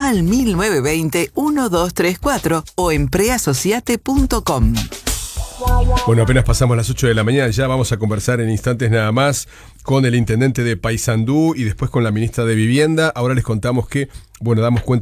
Llama al 1920-1234 o en preasociate.com. Bueno, apenas pasamos las 8 de la mañana, ya vamos a conversar en instantes nada más con el intendente de Paysandú y después con la ministra de Vivienda. Ahora les contamos que, damos cuenta